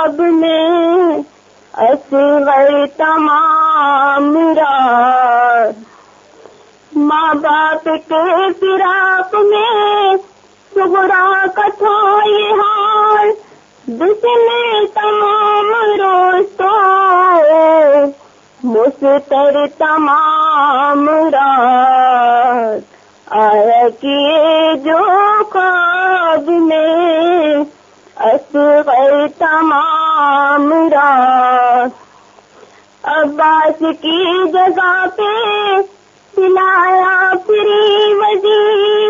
ख्वाब में असगर तमाम रात। माँ बाप के फिराक में सुगरा का था ये हाल, जिसने तमाम रोज तो मुस्तर तमाम रात। आया किए जो ख्वाब में असगर तमाम रात। अब्बास की जगह पे सिलाया फ्री वजीर,